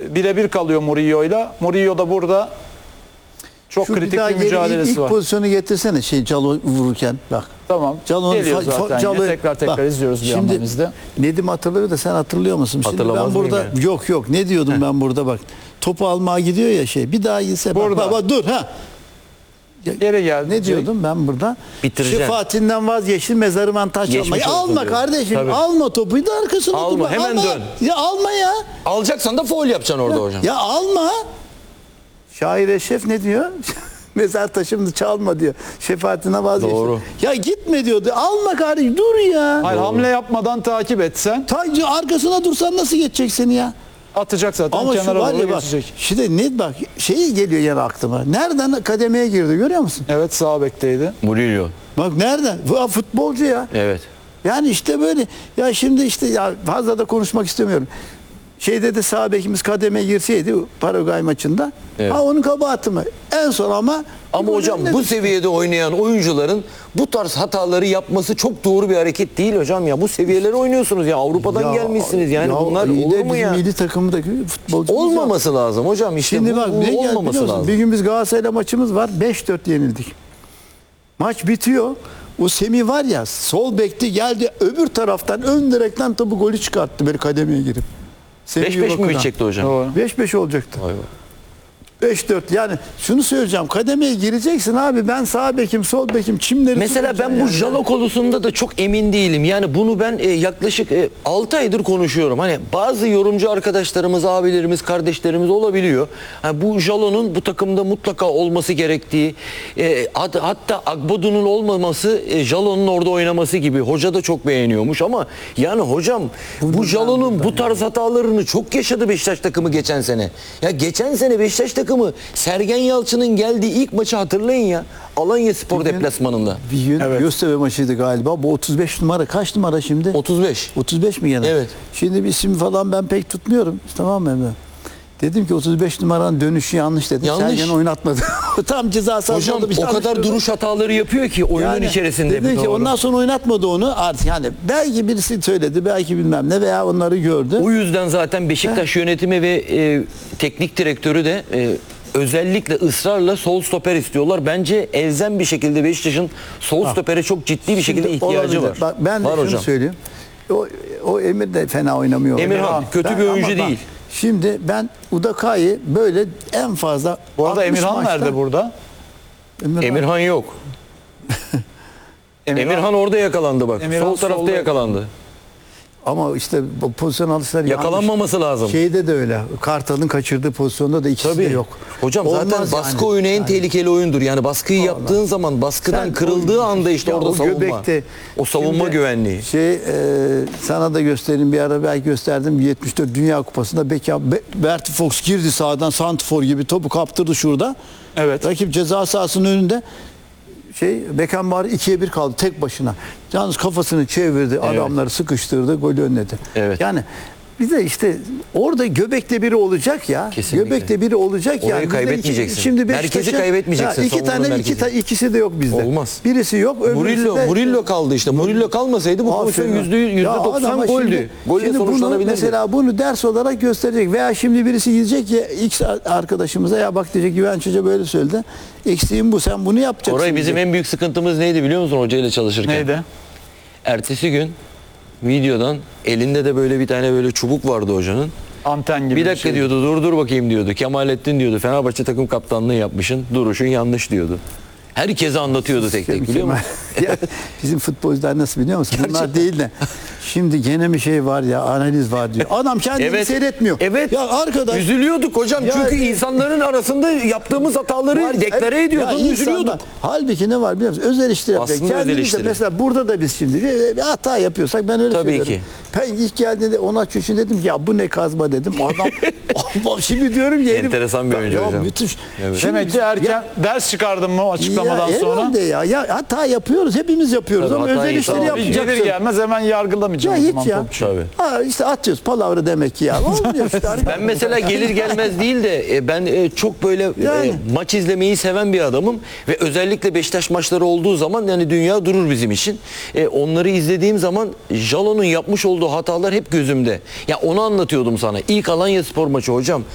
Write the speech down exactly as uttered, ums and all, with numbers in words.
birebir kalıyor Murillo'yla. Murillo da burada çok Şu kritik bir, daha bir geri mücadelesi ilk var. pozisyonu getirsene şey Calo vururken bak. Tamam. Calo'nun Geliyor fa- zaten. Calo- Yine tekrar tekrar bak, izliyoruz bir şimdi yandan bizde. Nedim hatırlıyor da sen hatırlıyor musun? Şimdi Hatırlamaz ben mıyım burada yani? yok yok ne diyordum ben burada bak. Topu almaya gidiyor ya şey. Bir daha gitse bak, Burada. bak, bak dur ha. Geri geldi. Ne diyordum ben burada? Bitireceksin. Şefaatinden vazgeçtin mezarıman taş Geçmiş almayı. olsun Alma diyor. kardeşim. Tabii. Alma topu da arkasına Alma, topu. hemen alma. dön. Ya alma ya. Alacaksan da faul yapacaksın orada hocam. Ya alma. Şair Eşref ne diyor? Mezar taşımını çalma diyor. Şefaatine vazgeçtin. Doğru. Ya gitme diyordu. Alma kardeşim dur ya. Hayır, hamle yapmadan takip etsen Ta, arkasına dursan nasıl geçecek seni ya? atacak zaten. Ama şu Kenara var doğru ya bak. geçecek. Şimdi ne bak şey geliyor yani aklıma. Nereden kademeye girdi görüyor musun? Evet, sağ bekteydi. Murillo. Bak nereden? Bu futbolcu ya. Evet. Yani işte böyle ya şimdi işte ya fazla da konuşmak istemiyorum. Şeyde de sağ bekimiz kademeye girseydi Paraguay maçında. Evet. Ha onun kabahati mi? En son ama Ama hocam bu seviyede oynayan oyuncuların bu tarz hataları yapması çok doğru bir hareket değil hocam ya. Bu seviyelere oynuyorsunuz ya. Avrupa'dan Ya- gelmişsiniz yani. ya Bunlar iyi de olur mu bizim ya? milli takımdaki futbolcumuz var. Olmaması lazım hocam. İşte Şimdi bu, bak bu ne geldi biliyor olmaması musun? lazım. Bir gün biz Galatasaray'la maçımız var. beş dört yenildik. Maç bitiyor. O Semih var ya sol bekti geldi öbür taraftan ön direkten topu golü çıkarttı böyle kademeye girip. Semih beş beş mi Yuvakı'dan. bitecekti hocam? Doğru. beş beş olacaktı. Vay vay. beş dört yani şunu söyleyeceğim kademeye gireceksin abi ben sağ bekim sol bekim çimleri Mesela ben tutacaksın bu yani. Jalo konusunda da çok emin değilim. Yani bunu ben e, yaklaşık e, altı aydır konuşuyorum. Hani bazı yorumcu arkadaşlarımız, abilerimiz, kardeşlerimiz olabiliyor. Hani bu Jalo'nun bu takımda mutlaka olması gerektiği, e, hat- hatta Agbodu'nun olmaması, e, Jalo'nun orada oynaması gibi. Hoca da çok beğeniyormuş ama yani hocam bu Jalo'nun bu tarz hatalarını çok yaşadı Beşiktaş takımı geçen sene. Ya geçen sene Beşiktaş takımı Sergen Yalçın'ın geldiği ilk maçı hatırlayın ya. Alanya Spor deplasmanında. Bir gün Evet. Göztepe maçıydı galiba. Bu otuz beş numara kaç numara şimdi? otuz beş. otuz beş mi gene? Evet. Şimdi bir isim falan ben pek tutmuyorum. Tamam mı Emre? Dedim ki otuz beş numaranın dönüşü yanlış dedim. Yanlış. Sergen oynatmadı. Tam ceza sahasında Hocam bir o yanlış kadar dedi. duruş hataları yapıyor ki oyunun Yani içerisinde. Dedi ki Doğru. ondan sonra oynatmadı onu. Artık yani belki birisi söyledi, belki bilmem ne veya onları gördü. O yüzden zaten Beşiktaş yönetimi ve e, teknik direktörü de e, özellikle ısrarla sol stoper istiyorlar. Bence elzem bir şekilde Beşiktaş'ın sol stopere çok ciddi bir şekilde Şimdi ihtiyacı olabilir. var. Bak ben de var şunu hocam. söyleyeyim. O, o Emir de fena oynamıyor. Emirhan Ama kötü ben- bir oyuncu ama bak, değil. Şimdi ben Udakay'ı böyle en fazla Bu arada altmış Emirhan maçta- nerede burada? Emirhan, Emirhan yok. Emirhan orada yakalandı bak. Emirhan sol tarafta solda. yakalandı. Ama işte bu pozisyon alışları Yakalanmaması lazım. Şeyde de öyle. Kartal'ın kaçırdığı pozisyonda da ikisi Tabii. de yok. Hocam zaten Olmaz baskı yani. oyunu en Yani. tehlikeli oyundur. Yani baskıyı yaptığın zaman baskıdan Sen kırıldığı o- anda işte ya orada o savunma. göbekte- o savunma Şimdi güvenliği. Şey e, sana da göstereyim bir ara belki gösterdim yetmiş dört Dünya Kupası'nda Beckham, Be- Bertie Fox girdi sağdan santrfor gibi topu kaptırdı şurada. Evet. Rakip ceza sahasının önünde şey Beckenbauer ikiye bir kaldı tek başına. Yalnız kafasını çevirdi, adamları sıkıştırdı, golü önledi. Evet. Yani bir de işte orada göbekte biri olacak ya. Kesinlikle. Göbekte biri olacak Orayı yani. Bizde kaybetmeyeceksin. iki- Şimdi Merkezi Beşiktaş'a- kaybetmeyeceksin, Ya iki savunma tane iki merkezi. ta, ikisi de yok bizde. Olmaz. Birisi yok, öbürüsü Murillo, de- Murillo kaldı işte. Murillo kalmasaydı bu pozisyon Aferin. yüzde yüzde Ya doksan adama goldü. şimdi- Golle şimdi bunu sonuçlanabilirdi. mesela bunu ders olarak gösterecek veya şimdi birisi gidecek ya X arkadaşımıza ya bak diyecek Güvenç Hoca böyle söyledi. Eksiğim bu sen bunu yapacaksın. Orayı bizim diyecek. en büyük sıkıntımız neydi biliyor musun hocayla çalışırken? Neydi? Ertesi gün videodan elinde de böyle bir tane böyle çubuk vardı hocanın. Anten gibi Bir dakika şey. diyordu dur dur bakayım diyordu. Kemalettin diyordu Fenerbahçe takım kaptanlığı yapmışsın. Duruşun yanlış diyordu. Herkese anlatıyordu tek tek biliyor musun? Ya, bizim futbolcular nasıl biliyor musun? Bunlar değil de şimdi gene bir şey var ya analiz var diyor. Adam kendini seyretmiyor. Evet. Ya arkadaş Üzülüyorduk hocam Ya, çünkü e, insanların arasında yaptığımız hataları var- deklare ediyordun, Ya üzülüyorduk. insanlar- Halbuki ne var biliyor musun? Öz eleştiri yapacak. Aslında öz Kendimiz de eleştiri. mesela burada da biz şimdi bir, bir hata yapıyorsak ben öyle Tabii söylüyorum. ki. Ben ilk geldiğinde ona için dedim ki ya bu ne kazma dedim. Adam Allah, şimdi diyorum ki herif- Enteresan bir oyuncu ya, hocam. Müthiş. Evet. Şimdi Demek ki erken ders çıkardın mı o açıklamadan ya, sonra? herhalde ya. Ya hata yapıyoruz. Hepimiz yapıyoruz Tabii, ama hatayı- öz eleştiri Tamam, Gelir yapacaksın. gelmez hemen yargılamayacağım Ya o hiç zaman ya. topçu. Tabii. Ha, işte atıyoruz palavra demek ki ya. Olmuyor işte. Ben mesela gelir gelmez değil de e, ben e, çok böyle e, Yani. maç izlemeyi seven bir adamım ve özellikle Beşiktaş maçları olduğu zaman yani dünya durur bizim için. E, onları izlediğim zaman Jalo'nun yapmış olduğu hatalar hep gözümde. Ya onu anlatıyordum sana. İlk Alanyaspor maçı hocam.